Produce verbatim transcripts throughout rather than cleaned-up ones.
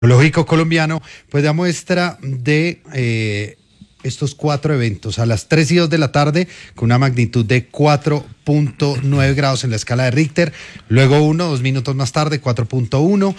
Geológico colombiano, pues da muestra de eh, estos cuatro eventos a las tres y dos de la tarde con una magnitud de cuatro punto nueve grados en la escala de Richter, luego uno, dos minutos más tarde, cuatro punto uno,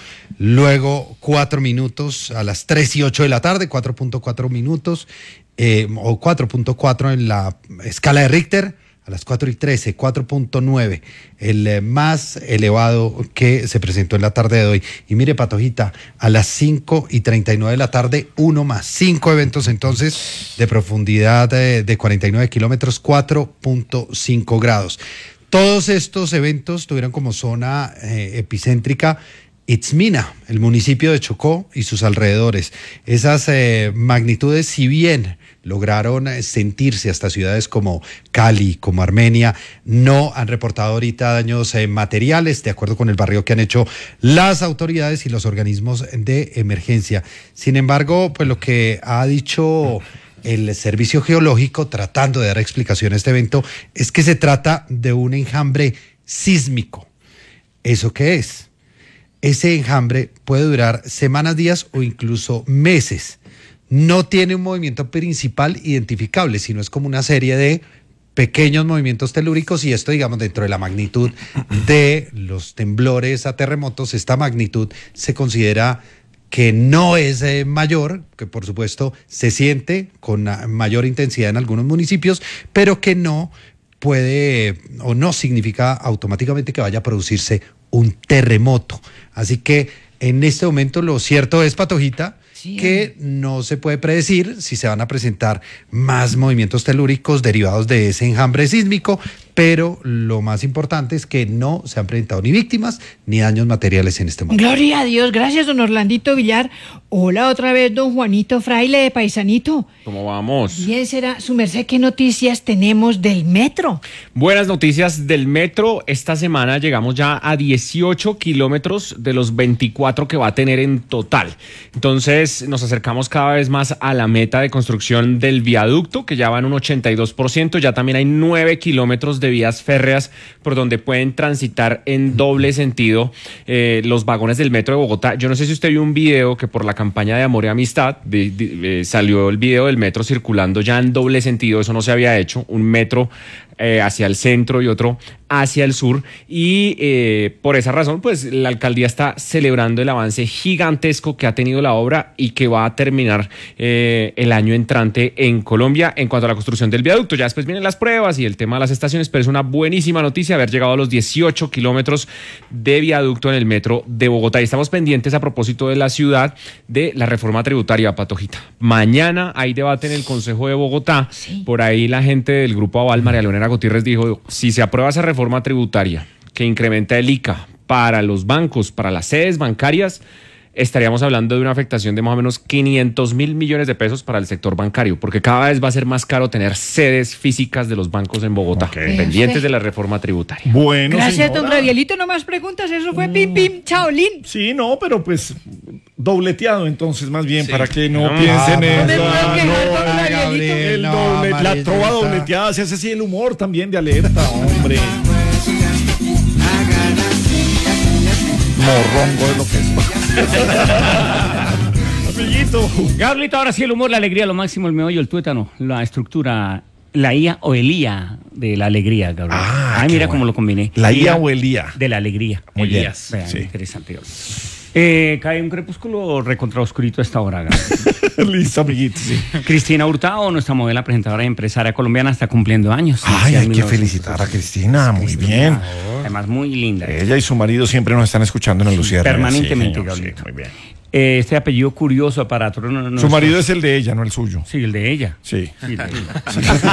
luego cuatro minutos a las tres y ocho de la tarde, cuatro punto cuatro minutos, eh, o cuatro punto cuatro en la escala de Richter. A las cuatro y trece, cuatro punto nueve, el eh, más elevado que se presentó en la tarde de hoy. Y mire, Patojita, a las cinco y treinta y nueve de la tarde, uno más, cinco eventos entonces de profundidad de, de cuarenta y nueve kilómetros, cuatro punto cinco grados. Todos estos eventos tuvieron como zona eh, epicéntrica Itzmina, el municipio de Chocó y sus alrededores. Esas eh, magnitudes, si bien lograron sentirse hasta ciudades como Cali, como Armenia, no han reportado ahorita daños eh, materiales, de acuerdo con el barrio que han hecho las autoridades y los organismos de emergencia. Sin embargo, pues lo que ha dicho el Servicio Geológico, tratando de dar explicación a este evento, es que se trata de un enjambre sísmico. ¿Eso qué es? Ese enjambre puede durar semanas, días o incluso meses. No tiene un movimiento principal identificable, sino es como una serie de pequeños movimientos telúricos, y esto, digamos, dentro de la magnitud de los temblores a terremotos, esta magnitud se considera que no es eh, mayor, que por supuesto se siente con mayor intensidad en algunos municipios, pero que no puede o no significa automáticamente que vaya a producirse un terremoto. Así que en este momento lo cierto es, Patojita, sí, que no se puede predecir si se van a presentar más movimientos telúricos derivados de ese enjambre sísmico, pero lo más importante es que no se han presentado ni víctimas ni daños materiales en este momento. Gloria a Dios, gracias, don Orlandito Villar. Hola otra vez, don Juanito Fraile de Paisanito. ¿Cómo vamos? Bien será, su merced, ¿qué noticias tenemos del metro? Buenas noticias del metro. Esta semana llegamos ya a dieciocho kilómetros de los veinticuatro que va a tener en total. Entonces nos acercamos cada vez más a la meta de construcción del viaducto, que ya va en un ochenta y dos por ciento. Ya también hay nueve kilómetros de vías férreas por donde pueden transitar en doble sentido eh, los vagones del metro de Bogotá. Yo no sé si usted vio un video que por la campaña de Amor y Amistad de, de, eh, salió el video del metro circulando ya en doble sentido. Eso no se había hecho, un metro eh, hacia el centro y otro hacia el sur, y eh, por esa razón pues la alcaldía está celebrando el avance gigantesco que ha tenido la obra y que va a terminar eh, el año entrante en Colombia en cuanto a la construcción del viaducto. Ya después vienen las pruebas y el tema de las estaciones, pero es una buenísima noticia haber llegado a los dieciocho kilómetros de viaducto en el metro de Bogotá. Y estamos pendientes, a propósito de la ciudad, de la reforma tributaria, Patojita. Mañana hay debate en el Consejo de Bogotá. Sí. Por ahí la gente del Grupo Aval, María Leonera Gutiérrez, dijo, si se aprueba esa reforma tributaria que incrementa el I C A para los bancos, para las sedes bancarias, estaríamos hablando de una afectación de más o menos quinientos mil millones de pesos para el sector bancario, porque cada vez va a ser más caro tener sedes físicas de los bancos en Bogotá, okay, pendientes sí. de la reforma tributaria. Bueno, gracias, señora. Don Gabrielito, no más preguntas, eso fue pim pim, chaolín. Sí, no, pero pues dobleteado entonces, más bien, sí. para que no, no piensen en eso. No, no, no, la trova dobleteada se hace así, el humor también de alerta, hombre. Morrongo es lo que es. Amiguito. Gabrielito, ahora sí el humor, la alegría, lo máximo, el meollo, el tuétano, la estructura, la I A o el I A de la alegría, Gabriel. Ah, Ay, mira bueno. cómo lo combiné. La I A o el I A. De la alegría. Muy Elías. bien. Vean, sí. Interesante. Eh, cae un crepúsculo recontra oscurito a esta hora, Gabriel. Listo, amiguito, sí. Cristina Hurtado, nuestra modelo, presentadora y empresaria colombiana, está cumpliendo años. Ay, hay que felicitar a Cristina, muy Cristina, bien. Además, muy linda. Ella y su marido siempre nos están escuchando en el Lucierna. Permanentemente, sí, Gabriel. Sí, muy bien. Eh, este apellido curioso, aparato. No, no, su marido es el de ella, no el suyo. Sí, el de ella. Sí. sí, de ella.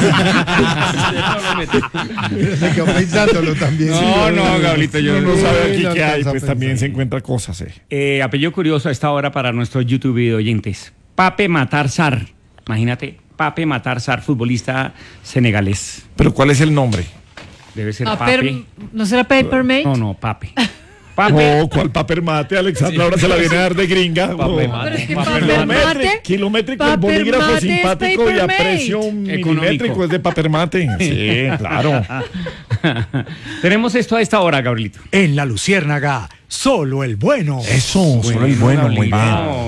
Se quedó pensándolo también. No, no, Gabrielito, yo no, no sabe aquí no qué hay, pues pensar. también se encuentra cosas. Eh. Eh, apellido curioso a esta hora para nuestros YouTube video oyentes. Pape Matar Sarr. Imagínate, Pape Matar Sarr, futbolista senegalés. ¿Pero cuál es el nombre? Debe ser Paper, Pape. ¿No será Papermate? No, no, Pape. Pape. No, ¿cuál paper mate? Alexandra sí. Ahora se la viene a dar de gringa. Paper mate. Pero es que paper paper mate. Kilométrico, el Paper bolígrafo mate simpático y a precio económico. milimétrico es de paper mate. Sí, claro. Tenemos esto a esta hora, Gabrielito. En La Luciérnaga, solo el bueno. Eso, solo el bueno, muy bien. Lolita.